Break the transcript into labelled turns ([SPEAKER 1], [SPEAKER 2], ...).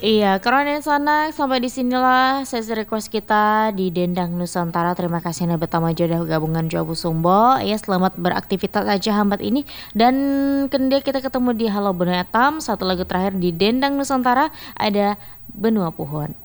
[SPEAKER 1] Iya, karena di sana sampai di sinilah sesi request kita di Dendang Nusantara. Terima kasih Anda bertama jodoh gabungan Jawa Sumbo. Ya, selamat beraktivitas aja hambat ini. Dan kemudian kita ketemu di Halo Benua Etam. Satu lagu terakhir di Dendang Nusantara ada Benua Puhon.